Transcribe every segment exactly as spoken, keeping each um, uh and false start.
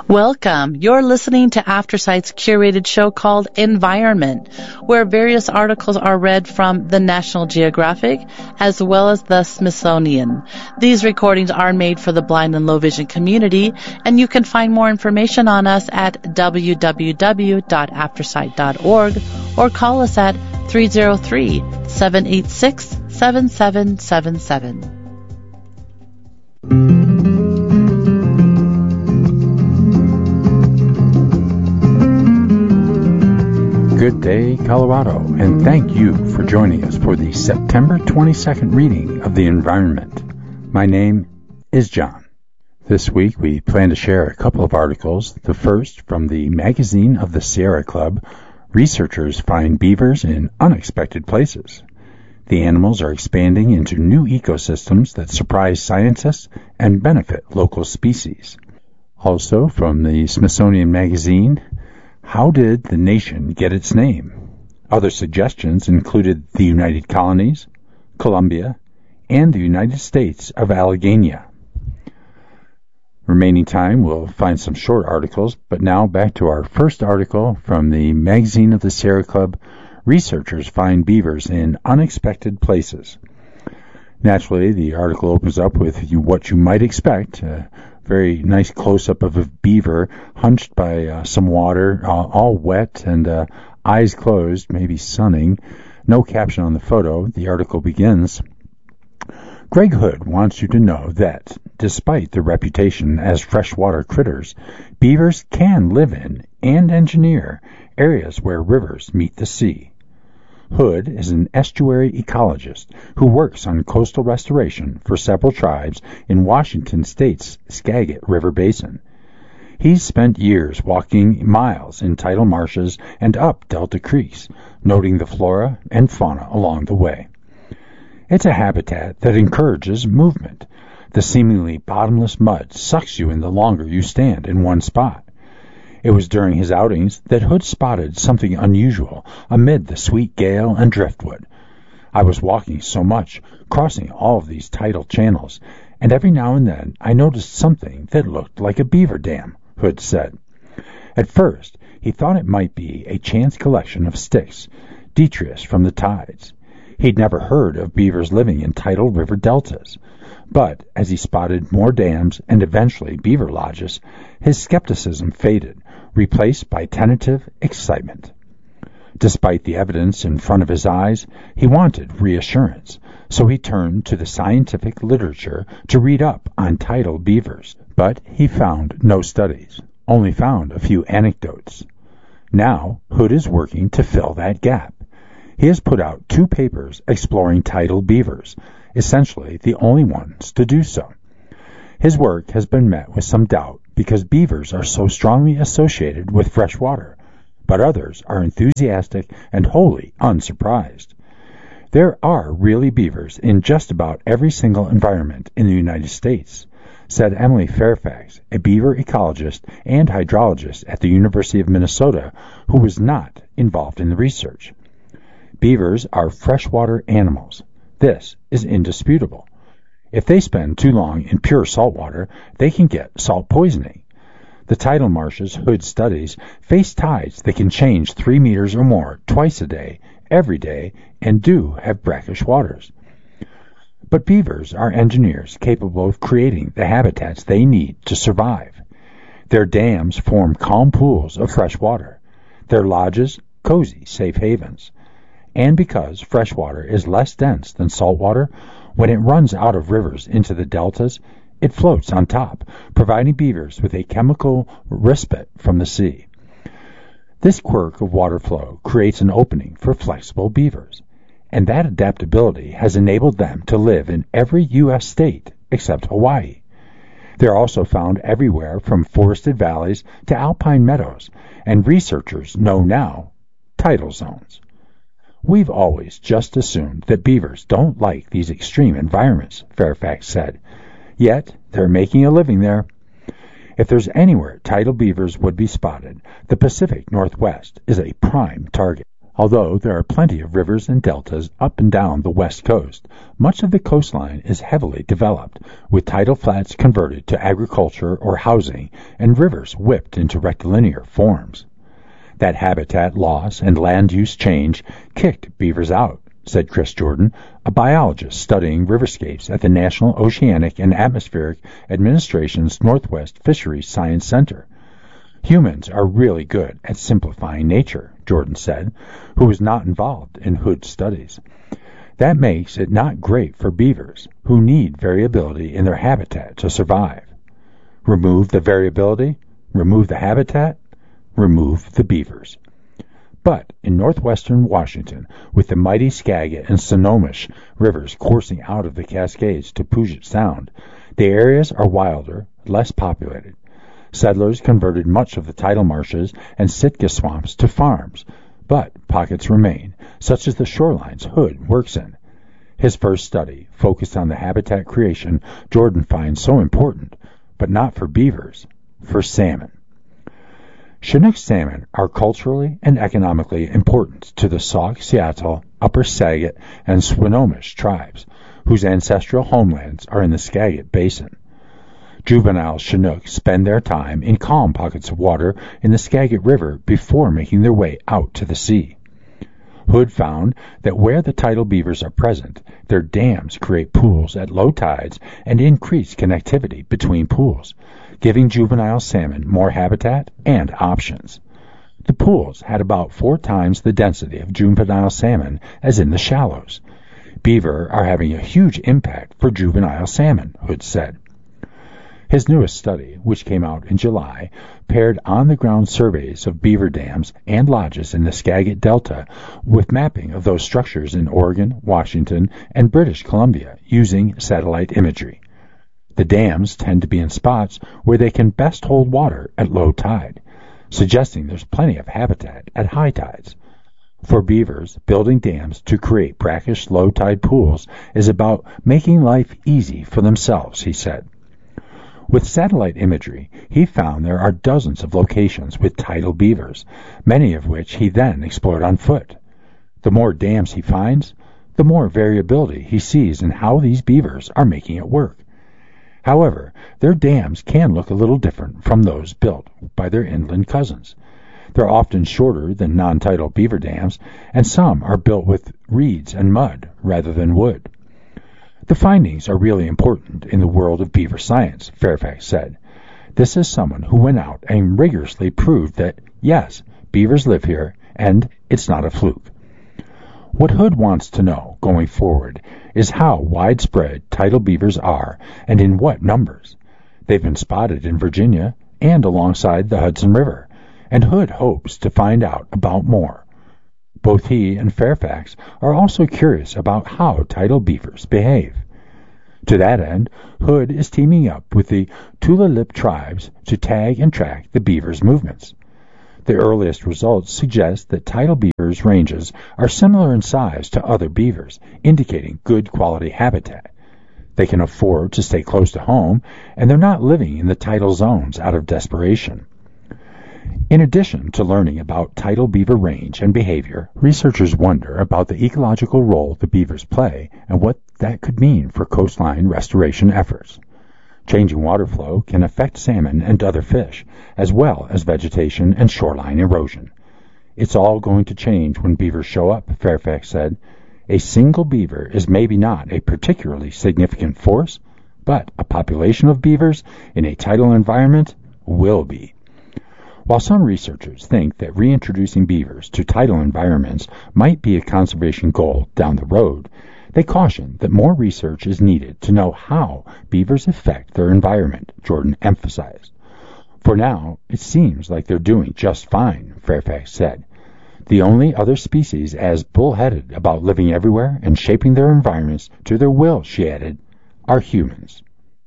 Welcome. You're listening to AfterSight's curated show called Environment, where various articles are read from the National Geographic as well as the Smithsonian. These recordings are made for the blind and low vision community, and you can find more information on us at w w w dot aftersight dot org or call us at three oh three, seven eight six, seven seven seven seven. Good day, Colorado, and thank you for joining us for the September twenty-second reading of The Environment. My name is John. This week we plan to share a couple of articles. The first from the Magazine of the Sierra Club, Researchers Find Beavers in Unexpected Places. The animals are expanding into new ecosystems that surprise scientists and benefit local species. Also from the Smithsonian Magazine, How did the nation get its name? Other suggestions included the United Colonies, Colombia, and the United States of Allegheny. Remaining time, we'll find some short articles, but now back to our first article from the Magazine of the Sierra Club, Researchers Find Beavers in Unexpected Places. Naturally, the article opens up with what you might expect, uh, very nice close-up of a beaver hunched by uh, some water, uh, all wet and uh, eyes closed, maybe sunning. No caption on the photo. The article begins, Greg Hood wants you to know that, despite their reputation as freshwater critters, beavers can live in and engineer areas where rivers meet the sea. Hood is an estuary ecologist who works on coastal restoration for several tribes in Washington State's Skagit River Basin. He's spent years walking miles in tidal marshes and up delta creeks, noting the flora and fauna along the way. It's a habitat that encourages movement. The seemingly bottomless mud sucks you in the longer you stand in one spot. It was during his outings that Hood spotted something unusual amid the sweet gale and driftwood. I was walking so much, crossing all of these tidal channels, and every now and then I noticed something that looked like a beaver dam, Hood said. At first, he thought it might be a chance collection of sticks, detritus from the tides. He'd never heard of beavers living in tidal river deltas. But as he spotted more dams and eventually beaver lodges, his skepticism faded, replaced by tentative excitement. Despite the evidence in front of his eyes, he wanted reassurance, so he turned to the scientific literature to read up on tidal beavers. But he found no studies, only found a few anecdotes. Now, Hood is working to fill that gap. He has put out two papers exploring tidal beavers, essentially the only ones to do so. His work has been met with some doubt because beavers are so strongly associated with fresh water, but others are enthusiastic and wholly unsurprised. There are really beavers in just about every single environment in the United States, said Emily Fairfax, a beaver ecologist and hydrologist at the University of Minnesota, who was not involved in the research. Beavers are freshwater animals. This is indisputable. If they spend too long in pure salt water, they can get salt poisoning. The tidal marshes Hood studies face tides that can change three meters or more twice a day, every day, and do have brackish waters. But beavers are engineers capable of creating the habitats they need to survive. Their dams form calm pools of fresh water. Their lodges, cozy, safe havens. And because fresh water is less dense than salt water, when it runs out of rivers into the deltas, it floats on top, providing beavers with a chemical respite from the sea. This quirk of water flow creates an opening for flexible beavers, and that adaptability has enabled them to live in every U S state except Hawaii. They're also found everywhere from forested valleys to alpine meadows, and researchers know now tidal zones. We've always just assumed that beavers don't like these extreme environments, Fairfax said. Yet, they're making a living there. If there's anywhere tidal beavers would be spotted, the Pacific Northwest is a prime target. Although there are plenty of rivers and deltas up and down the west coast, much of the coastline is heavily developed, with tidal flats converted to agriculture or housing and rivers whipped into rectilinear forms. That habitat loss and land use change kicked beavers out, said Chris Jordan, a biologist studying riverscapes at the National Oceanic and Atmospheric Administration's Northwest Fisheries Science Center. Humans are really good at simplifying nature, Jordan said, who was not involved in Hood's studies. That makes it not great for beavers, who need variability in their habitat to survive. Remove the variability, remove the habitat, remove the beavers. But in northwestern Washington, with the mighty Skagit and Snohomish rivers coursing out of the Cascades to Puget Sound, the areas are wilder, less populated. Settlers converted much of the tidal marshes and Sitka swamps to farms, but pockets remain, such as the shorelines Hood works in. His first study focused on the habitat creation Jordan finds so important, but not for beavers, for salmon. Chinook salmon are culturally and economically important to the Sauk, Seattle, Upper Skagit, and Swinomish tribes, whose ancestral homelands are in the Skagit Basin. Juvenile Chinook spend their time in calm pockets of water in the Skagit River before making their way out to the sea. Hood found that where the tidal beavers are present, their dams create pools at low tides and increase connectivity between pools, giving juvenile salmon more habitat and options. The pools had about four times the density of juvenile salmon as in the shallows. Beaver are having a huge impact for juvenile salmon, Hood said. His newest study, which came out in July, paired on-the-ground surveys of beaver dams and lodges in the Skagit Delta with mapping of those structures in Oregon, Washington, and British Columbia using satellite imagery. The dams tend to be in spots where they can best hold water at low tide, suggesting there's plenty of habitat at high tides. For beavers, building dams to create brackish low-tide pools is about making life easy for themselves, he said. With satellite imagery, he found there are dozens of locations with tidal beavers, many of which he then explored on foot. The more dams he finds, the more variability he sees in how these beavers are making it work. However, their dams can look a little different from those built by their inland cousins. They're often shorter than non-tidal beaver dams, and some are built with reeds and mud rather than wood. The findings are really important in the world of beaver science, Fairfax said. This is someone who went out and rigorously proved that, yes, beavers live here, and it's not a fluke. What Hood wants to know, going forward, is how widespread tidal beavers are and in what numbers. They've been spotted in Virginia and alongside the Hudson River, and Hood hopes to find out about more. Both he and Fairfax are also curious about how tidal beavers behave. To that end, Hood is teaming up with the Tulalip tribes to tag and track the beavers' movements. The earliest results suggest that tidal beavers' ranges are similar in size to other beavers, indicating good quality habitat. They can afford to stay close to home, and they're not living in the tidal zones out of desperation. In addition to learning about tidal beaver range and behavior, researchers wonder about the ecological role the beavers play and what that could mean for coastline restoration efforts. Changing water flow can affect salmon and other fish, as well as vegetation and shoreline erosion. It's all going to change when beavers show up, Fairfax said. A single beaver is maybe not a particularly significant force, but a population of beavers in a tidal environment will be. While some researchers think that reintroducing beavers to tidal environments might be a conservation goal down the road, they caution that more research is needed to know how beavers affect their environment, Jordan emphasized. For now, it seems like they're doing just fine, Fairfax said. The only other species as bullheaded about living everywhere and shaping their environments to their will, she added, are humans.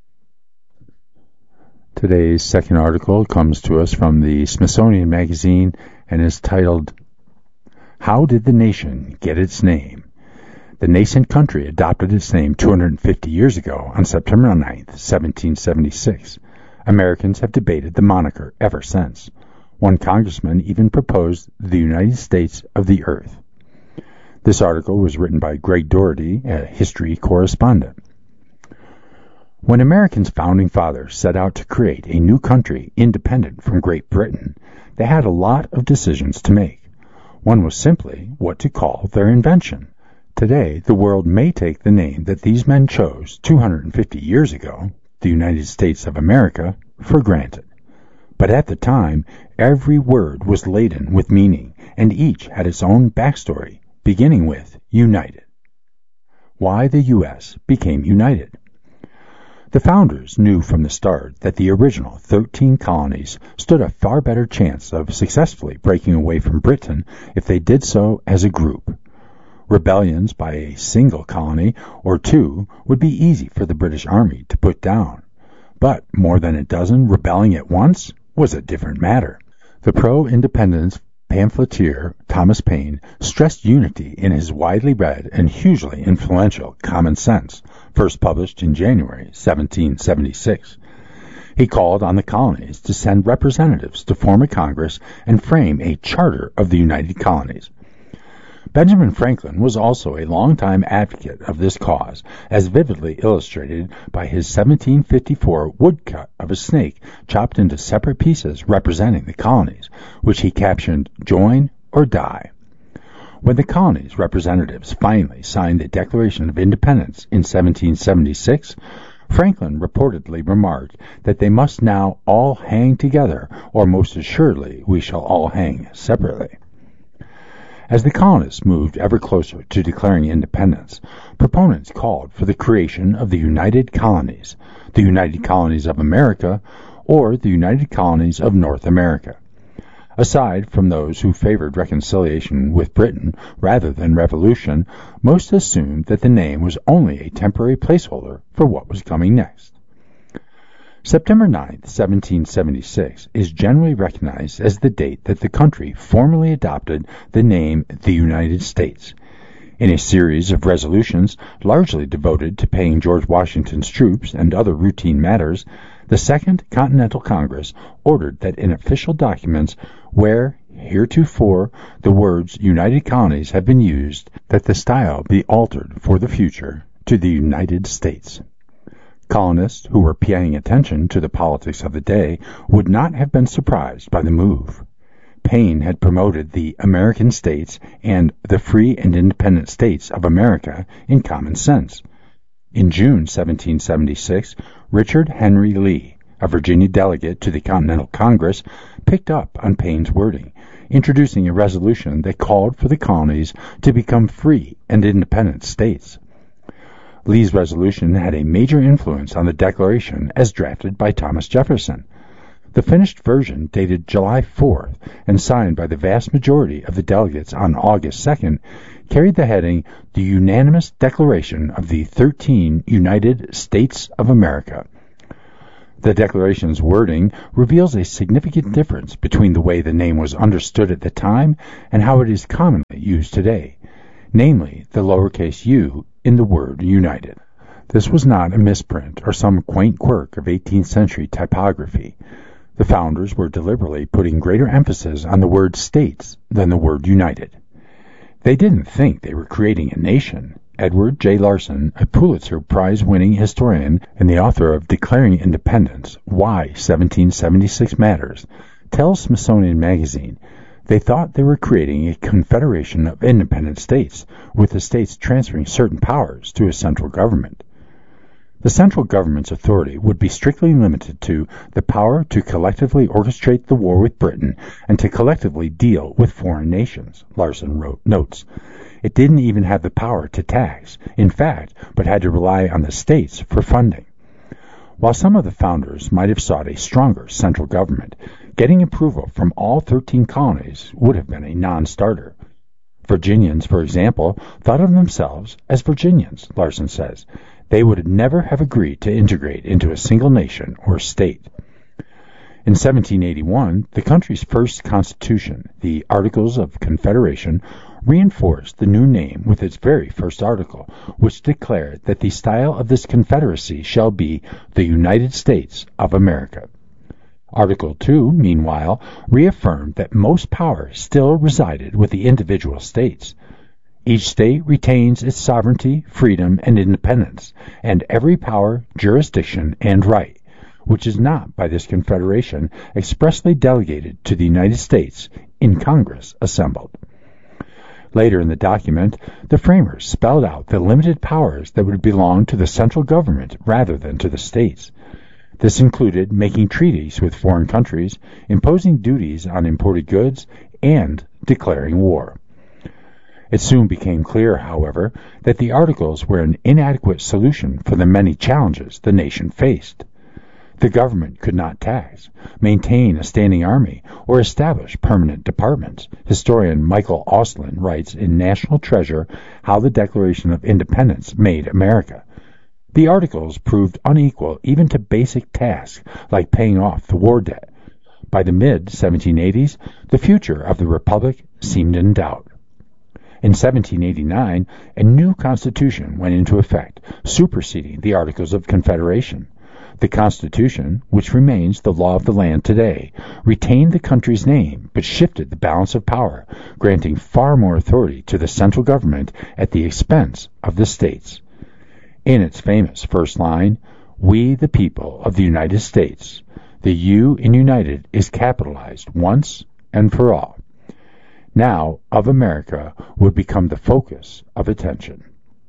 Today's second article comes to us from the Smithsonian Magazine and is titled, How Did the Nation Get Its Name? The nascent country adopted its name two hundred fifty years ago on September ninth, seventeen seventy-six. Americans have debated the moniker ever since. One congressman even proposed the United States of the Earth. This article was written by Greg Doherty, a history correspondent. When Americans' founding fathers set out to create a new country independent from Great Britain, they had a lot of decisions to make. One was simply what to call their invention. Today, the world may take the name that these men chose two hundred fifty years ago, the United States of America, for granted. But at the time, every word was laden with meaning, and each had its own backstory, beginning with United. Why the U S became united. The founders knew from the start that the original thirteen colonies stood a far better chance of successfully breaking away from Britain if they did so as a group. Rebellions by a single colony or two would be easy for the British Army to put down, but more than a dozen rebelling at once was a different matter. The pro-independence pamphleteer Thomas Paine stressed unity in his widely read and hugely influential Common Sense, first published in January seventeen seventy-six. He called on the colonies to send representatives to form a Congress and frame a charter of the United Colonies. Benjamin Franklin was also a longtime advocate of this cause, as vividly illustrated by his seventeen fifty-four woodcut of a snake chopped into separate pieces representing the colonies, which he captioned, "Join or Die." When the colonies' representatives finally signed the Declaration of Independence in seventeen seventy-six, Franklin reportedly remarked that they must now all hang together, or most assuredly we shall all hang separately. As the colonists moved ever closer to declaring independence, proponents called for the creation of the United Colonies, the United Colonies of America, or the United Colonies of North America. Aside from those who favored reconciliation with Britain rather than revolution, most assumed that the name was only a temporary placeholder for what was coming next. September ninth, seventeen seventy-six is generally recognized as the date that the country formally adopted the name the United States. In a series of resolutions largely devoted to paying George Washington's troops and other routine matters, the Second Continental Congress ordered that in official documents where heretofore the words United Colonies have been used, that the style be altered for the future to the United States. Colonists who were paying attention to the politics of the day would not have been surprised by the move. Paine had promoted the American States and the Free and Independent States of America in Common Sense. In June seventeen seventy-six, Richard Henry Lee, a Virginia delegate to the Continental Congress, picked up on Paine's wording, introducing a resolution that called for the colonies to become free and independent states. Lee's resolution had a major influence on the Declaration as drafted by Thomas Jefferson. The finished version, dated July fourth and signed by the vast majority of the delegates on August second, carried the heading, "The Unanimous Declaration of the Thirteen United States of America." The Declaration's wording reveals a significant difference between the way the name was understood at the time and how it is commonly used today, namely the lowercase u in the word United. This was not a misprint or some quaint quirk of eighteenth century typography. The founders were deliberately putting greater emphasis on the word states than the word united. They didn't think they were creating a nation. Edward J. Larson, a Pulitzer Prize-winning historian and the author of Declaring Independence, Why seventeen seventy-six Matters, tells Smithsonian Magazine they thought they were creating a confederation of independent states, with the states transferring certain powers to a central government. The central government's authority would be strictly limited to the power to collectively orchestrate the war with Britain and to collectively deal with foreign nations, Larson wrote, notes. It didn't even have the power to tax, in fact, but had to rely on the states for funding. While some of the founders might have sought a stronger central government, getting approval from all thirteen colonies would have been a non-starter. Virginians, for example, thought of themselves as Virginians, Larson says. They would never have agreed to integrate into a single nation or state. In seventeen eighty-one, the country's first constitution, the Articles of Confederation, reinforced the new name with its very first article, which declared that the style of this confederacy shall be the United States of America. Article two, meanwhile, reaffirmed that most power still resided with the individual states. Each state retains its sovereignty, freedom, and independence, and every power, jurisdiction, and right, which is not by this Confederation expressly delegated to the United States in Congress assembled. Later in the document, the framers spelled out the limited powers that would belong to the central government rather than to the states. This included making treaties with foreign countries, imposing duties on imported goods, and declaring war. It soon became clear, however, that the Articles were an inadequate solution for the many challenges the nation faced. The government could not tax, maintain a standing army, or establish permanent departments. Historian Michael Auslin writes in National Treasure how the Declaration of Independence made America. The Articles proved unequal even to basic tasks like paying off the war debt. By the mid seventeen eighties, the future of the Republic seemed in doubt. In seventeen eighty-nine, a new constitution went into effect, superseding the Articles of Confederation. The Constitution, which remains the law of the land today, retained the country's name but shifted the balance of power, granting far more authority to the central government at the expense of the states. In its famous first line, "We the people of the United States," the U in United is capitalized once and for all. Now, of America would become the focus of attention.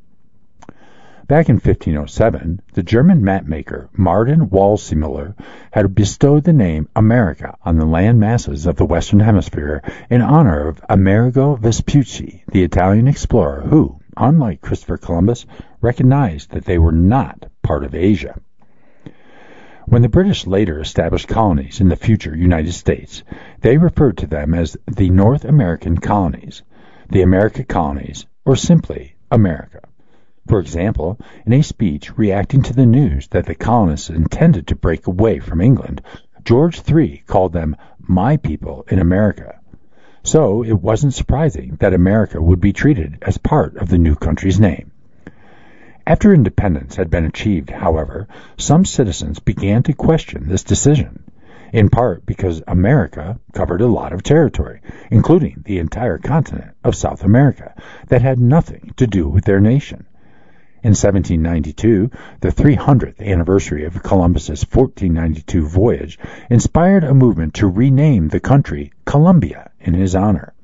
Back in fifteen oh seven, the German mapmaker Martin Waldseemüller had bestowed the name America on the land masses of the Western Hemisphere in honor of Amerigo Vespucci, the Italian explorer who, unlike Christopher Columbus, recognized that they were not part of Asia. When the British later established colonies in the future United States, they referred to them as the North American colonies, the America colonies, or simply America. For example, in a speech reacting to the news that the colonists intended to break away from England, George the Third called them "my people in America." So it wasn't surprising that America would be treated as part of the new country's name. After independence had been achieved, however, some citizens began to question this decision, in part because America covered a lot of territory, including the entire continent of South America, that had nothing to do with their nation. In seventeen ninety-two, the three hundredth anniversary of Columbus's fourteen ninety-two voyage inspired a movement to rename the country Columbia in his honor.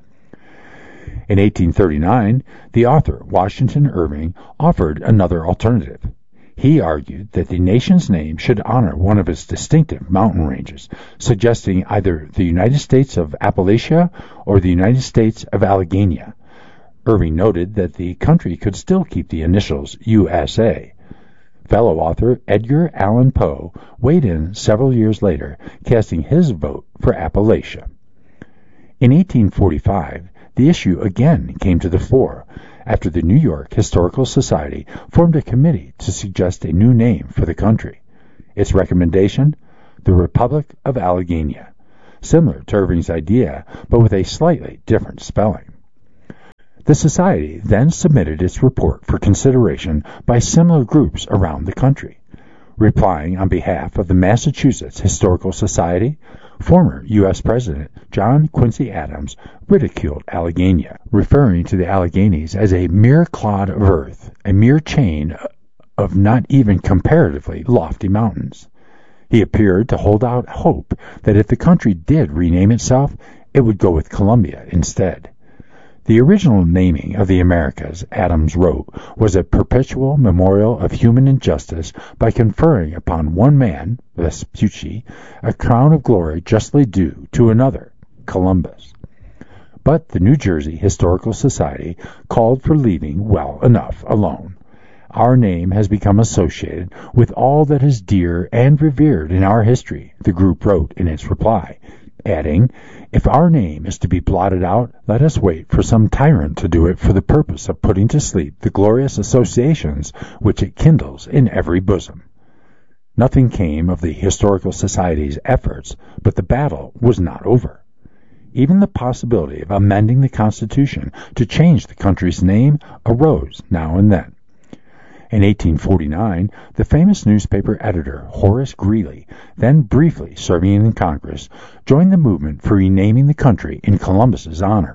In eighteen thirty-nine, the author Washington Irving offered another alternative. He argued that the nation's name should honor one of its distinctive mountain ranges, suggesting either the United States of Appalachia or the United States of Allegheny. Irving noted that the country could still keep the initials U S A. Fellow author Edgar Allan Poe weighed in several years later, casting his vote for Appalachia. In eighteen forty-five, the issue again came to the fore after the New York Historical Society formed a committee to suggest a new name for the country. Its recommendation? The Republic of Allegheny, similar to Irving's idea, but with a slightly different spelling. The Society then submitted its report for consideration by similar groups around the country. Replying on behalf of the Massachusetts Historical Society, former U S President John Quincy Adams ridiculed Allegheny, referring to the Alleghenies as a mere clod of earth, a mere chain of not even comparatively lofty mountains. He appeared to hold out hope that if the country did rename itself, it would go with Columbia instead. The original naming of the Americas, Adams wrote, was a perpetual memorial of human injustice by conferring upon one man, Vespucci, a crown of glory justly due to another, Columbus. But the New Jersey Historical Society called for leaving well enough alone. Our name has become associated with all that is dear and revered in our history, the group wrote in its reply, adding, "If our name is to be blotted out, let us wait for some tyrant to do it for the purpose of putting to sleep the glorious associations which it kindles in every bosom." Nothing came of the Historical Society's efforts, but the battle was not over. Even the possibility of amending the Constitution to change the country's name arose now and then. In eighteen forty-nine, the famous newspaper editor Horace Greeley, then briefly serving in Congress, joined the movement for renaming the country in Columbus's honor,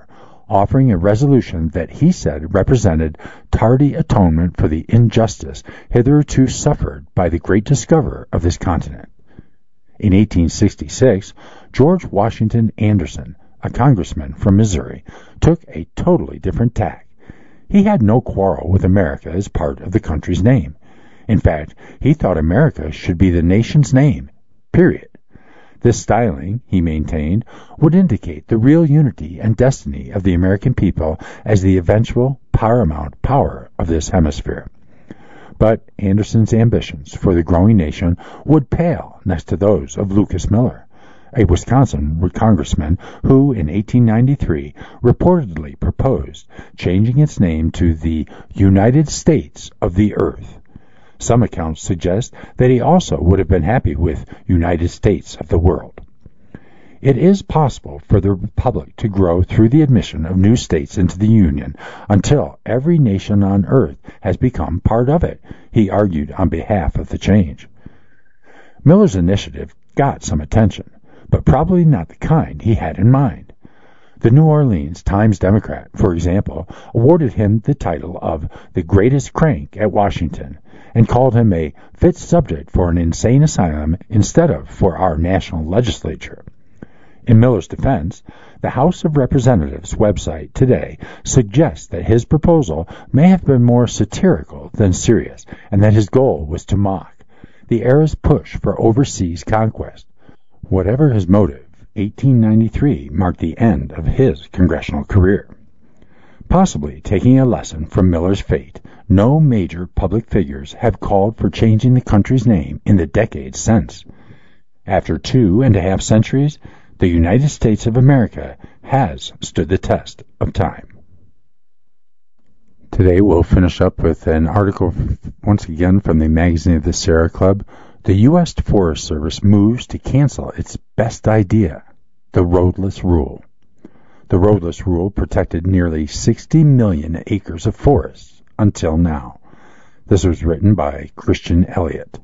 offering a resolution that he said represented tardy atonement for the injustice hitherto suffered by the great discoverer of this continent. In eighteen sixty-six, George Washington Anderson, a congressman from Missouri, took a totally different tack. He had no quarrel with America as part of the country's name. In fact, he thought America should be the nation's name, period. This styling, he maintained, would indicate the real unity and destiny of the American people as the eventual paramount power of this hemisphere. But Anderson's ambitions for the growing nation would pale next to those of Lucas Miller, a Wisconsin congressman who, in eighteen ninety-three, reportedly proposed changing its name to the United States of the Earth. Some accounts suggest that he also would have been happy with United States of the World. It is possible for the Republic to grow through the admission of new states into the Union until every nation on earth has become part of it, he argued on behalf of the change. Miller's initiative got some attention, but probably not the kind he had in mind. The New Orleans Times-Democrat, for example, awarded him the title of the greatest crank at Washington and called him a fit subject for an insane asylum instead of for our national legislature. In Miller's defense, the House of Representatives website today suggests that his proposal may have been more satirical than serious, and that his goal was to mock the era's push for overseas conquest. Whatever his motive, eighteen ninety-three marked the end of his congressional career. Possibly taking a lesson from Miller's fate, no major public figures have called for changing the country's name in the decades since. After two and a half centuries, the United States of America has stood the test of time. Today we'll finish up with an article once again from the Magazine of the Sierra Club. The U S Forest Service moves to cancel its best idea, the roadless rule. The roadless rule protected nearly sixty million acres of forests until now. This was written by Christian Elliott.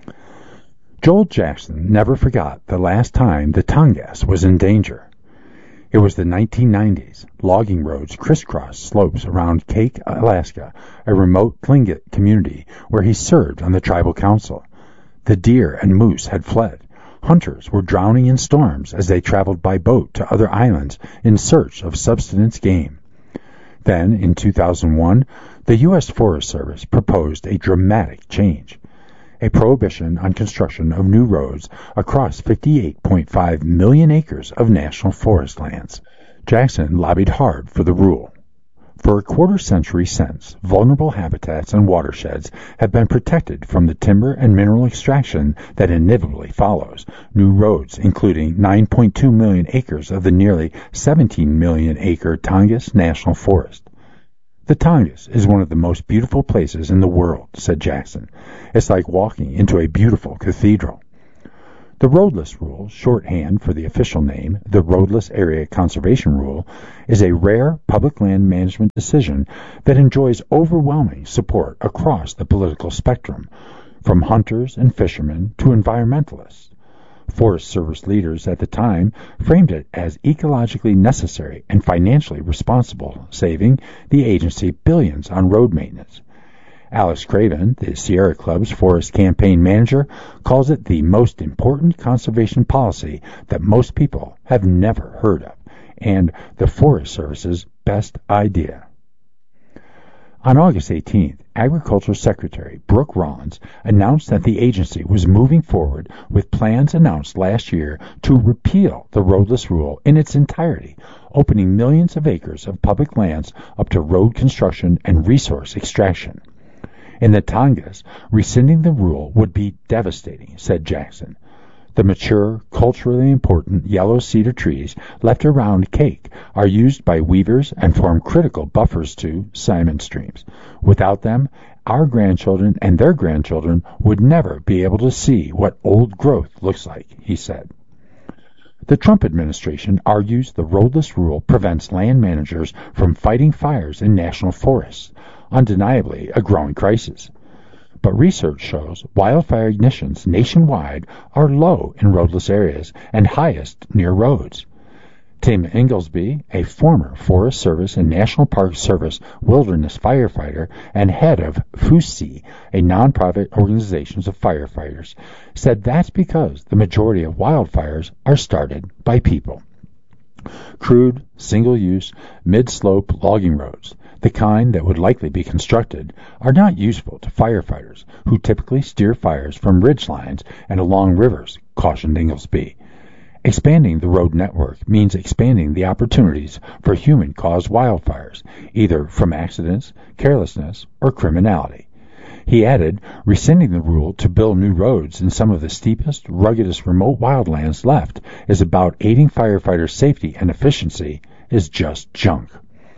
Joel Jackson never forgot the last time the Tongass was in danger. It was the nineteen nineties. Logging roads crisscrossed slopes around Kake, Alaska, a remote Tlingit community where he served on the tribal council. The deer and moose had fled. Hunters were drowning in storms as they traveled by boat to other islands in search of subsistence game. Then, in two thousand one, the U S Forest Service proposed a dramatic change. A prohibition on construction of new roads across fifty-eight point five million acres of national forest lands. Jackson lobbied hard for the rule. For a quarter century since, vulnerable habitats and watersheds have been protected from the timber and mineral extraction that inevitably follows. New roads, including nine point two million acres of the nearly seventeen million acre Tongass National Forest. The Tongass is one of the most beautiful places in the world, said Jackson. It's like walking into a beautiful cathedral. The roadless rule, shorthand for the official name, the Roadless Area Conservation Rule, is a rare public land management decision that enjoys overwhelming support across the political spectrum, from hunters and fishermen to environmentalists. Forest Service leaders at the time framed it as ecologically necessary and financially responsible, saving the agency billions on road maintenance. Alex Craven, the Sierra Club's forest campaign manager, calls it the most important conservation policy that most people have never heard of, and the Forest Service's best idea. On August eighteenth, Agriculture Secretary Brooke Rollins announced that the agency was moving forward with plans announced last year to repeal the roadless rule in its entirety, opening millions of acres of public lands up to road construction and resource extraction. In the Tongass, rescinding the rule would be devastating, said Jackson. The mature, culturally important yellow cedar trees left around Kake are used by weavers and form critical buffers to salmon streams. Without them, our grandchildren and their grandchildren would never be able to see what old growth looks like, he said. The Trump administration argues the roadless rule prevents land managers from fighting fires in national forests, undeniably a growing crisis. But research shows wildfire ignitions nationwide are low in roadless areas and highest near roads. Tim Inglesby, a former Forest Service and National Park Service wilderness firefighter and head of F U S I, a nonprofit organization of firefighters, said that's because the majority of wildfires are started by people. Crude, single-use, mid-slope logging roads, the kind that would likely be constructed, are not useful to firefighters who typically steer fires from ridgelines and along rivers, cautioned Inglesby. Expanding the road network means expanding the opportunities for human-caused wildfires, either from accidents, carelessness, or criminality. He added, rescinding the rule to build new roads in some of the steepest, ruggedest remote wildlands left is about aiding firefighters' safety and efficiency is just junk.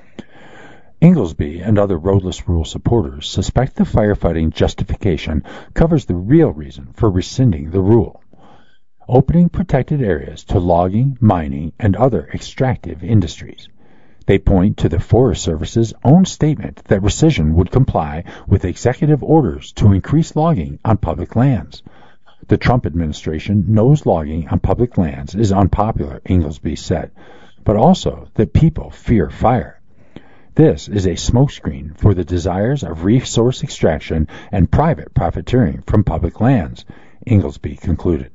Inglesby and other roadless rule supporters suspect the firefighting justification covers the real reason for rescinding the rule: opening protected areas to logging, mining, and other extractive industries. They point to the Forest Service's own statement that rescission would comply with executive orders to increase logging on public lands. The Trump administration knows logging on public lands is unpopular, Inglesby said, but also that people fear fire. This is a smokescreen for the desires of resource extraction and private profiteering from public lands, Inglesby concluded.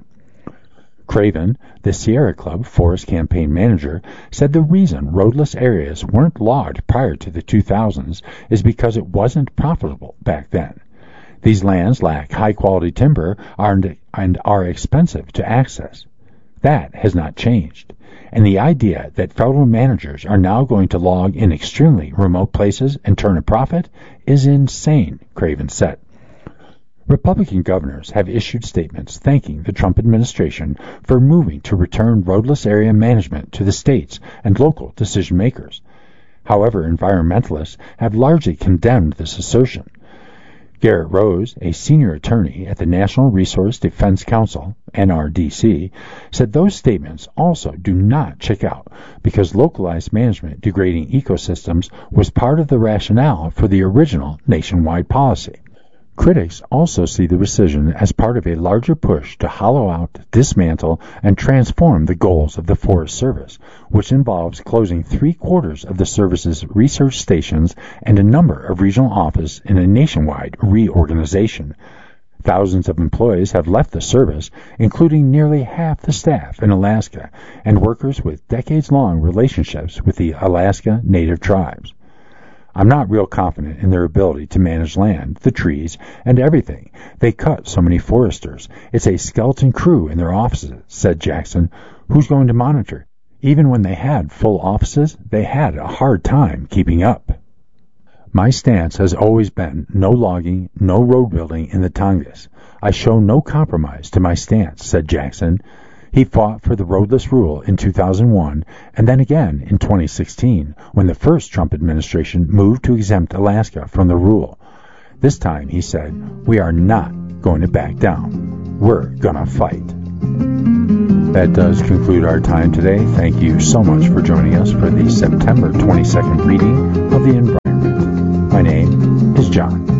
Craven, the Sierra Club Forest Campaign Manager, said the reason roadless areas weren't logged prior to the two thousands is because it wasn't profitable back then. These lands lack high-quality timber and are expensive to access. That has not changed, and the idea that federal managers are now going to log in extremely remote places and turn a profit is insane, Craven said. Republican governors have issued statements thanking the Trump administration for moving to return roadless area management to the states and local decision makers. However, environmentalists have largely condemned this assertion. Garrett Rose, a senior attorney at the National Resource Defense Council, N R D C, said those statements also do not check out because localized management degrading ecosystems was part of the rationale for the original nationwide policy. Critics also see the rescission as part of a larger push to hollow out, dismantle, and transform the goals of the Forest Service, which involves closing three-quarters of the service's research stations and a number of regional offices in a nationwide reorganization. Thousands of employees have left the service, including nearly half the staff in Alaska and workers with decades-long relationships with the Alaska Native tribes. I'm not real confident in their ability to manage land, the trees, and everything. They cut so many foresters. It's a skeleton crew in their offices, said Jackson. Who's going to monitor? Even when they had full offices, they had a hard time keeping up. My stance has always been no logging, no road building in the Tongass. I show no compromise to my stance, said Jackson. He fought for the roadless rule in two thousand one and then again in twenty sixteen when the first Trump administration moved to exempt Alaska from the rule. This time, he said, we are not going to back down. We're going to fight. That does conclude our time today. Thank you so much for joining us for the September twenty-second reading of the Environment. My name is John.